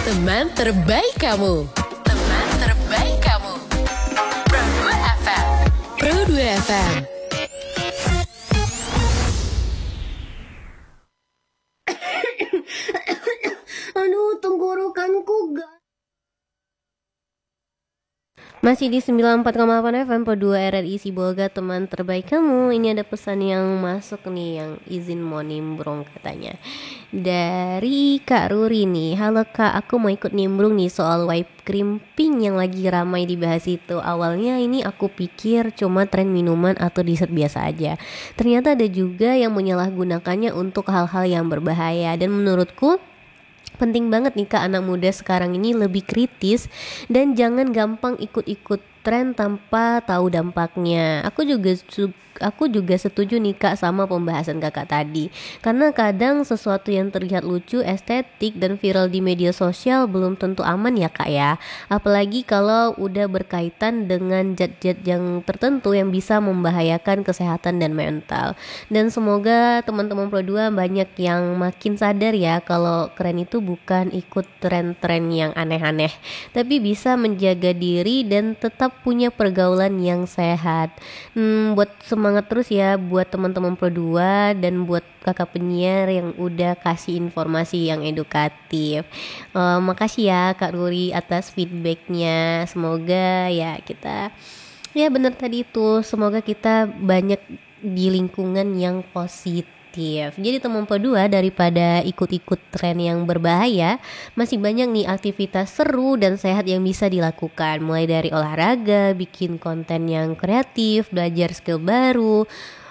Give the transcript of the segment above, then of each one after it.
Teman terbaik kamu. Teman terbaik kamu. Pro 2 FM. Pro 2 FM. Aduh, tenggorokanku Masih di 94,8 FM Pro 2 RRI Sibolga, teman terbaik kamu. Ini ada pesan yang masuk nih, yang izin mau nimbrung katanya, dari Kak Ruri nih. Halo Kak, aku mau ikut nimbrung nih soal whipped cream pink yang lagi ramai dibahas itu. Awalnya ini aku pikir cuma tren minuman atau dessert biasa aja. Ternyata ada juga yang menyalahgunakannya untuk hal-hal yang berbahaya. Dan menurutku penting banget nih Kak, anak muda sekarang ini lebih kritis dan jangan gampang ikut-ikut tren tanpa tahu dampaknya. Aku juga setuju nih Kak sama pembahasan Kakak tadi. Karena kadang sesuatu yang terlihat lucu, estetik dan viral di media sosial belum tentu aman ya Kak ya. Apalagi kalau udah berkaitan dengan zat-zat yang tertentu yang bisa membahayakan kesehatan dan mental. Dan semoga teman-teman Pro 2 banyak yang makin sadar ya kalau keren itu bukan ikut tren-tren yang aneh-aneh, tapi bisa menjaga diri dan tetap punya pergaulan yang sehat. Buat semangat terus ya buat teman-teman Pro 2 dan buat kakak penyiar yang udah kasih informasi yang edukatif. Makasih ya Kak Ruri atas feedbacknya. Semoga ya kita, ya bener tadi itu, semoga kita banyak di lingkungan yang positif. Jadi teman Pro 2, daripada ikut-ikut tren yang berbahaya, masih banyak nih aktivitas seru dan sehat yang bisa dilakukan. Mulai dari olahraga, bikin konten yang kreatif, belajar skill baru,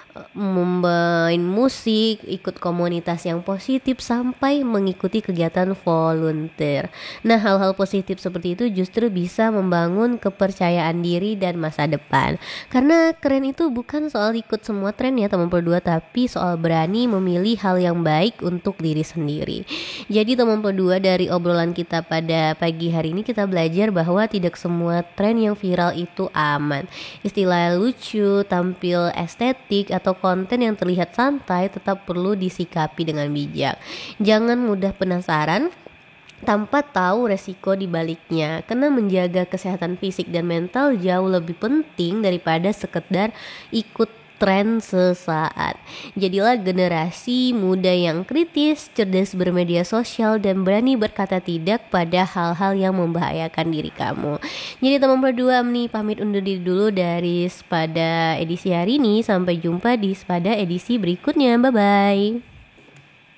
main musik, ikut komunitas yang positif, sampai mengikuti kegiatan volunteer. Nah, hal-hal positif seperti itu justru bisa membangun kepercayaan diri dan masa depan. Karena keren itu bukan soal ikut semua tren ya teman Pro 2, tapi soal berani memilih hal yang baik untuk diri sendiri. Jadi teman Pro 2, dari obrolan kita pada pagi hari ini kita belajar bahwa tidak semua tren yang viral itu aman. Istilah lucu, tampil estetik, atau konten yang terlihat santai tetap perlu disikapi dengan bijak. Jangan mudah penasaran tanpa tahu resiko di baliknya, karena menjaga kesehatan fisik dan mental jauh lebih penting daripada sekedar ikut tren sesaat. Jadilah generasi muda yang kritis, cerdas bermedia sosial, dan berani berkata tidak pada hal-hal yang membahayakan diri kamu. Jadi teman Pro 2 nih pamit undur diri dulu dari Spada edisi hari ini. Sampai jumpa di Spada edisi berikutnya. Bye bye.